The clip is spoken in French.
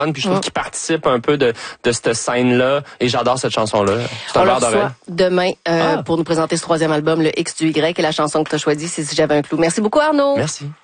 Puis je trouve qu'il participe un peu de cette scène-là. Et j'adore cette chanson-là. C'est un On le verre d'oreille. reçoit demain pour nous présenter ce 3e album, le X du Y, et la chanson que tu as choisie, c'est Si j'avais un clou. Merci beaucoup, Arnaud. Merci.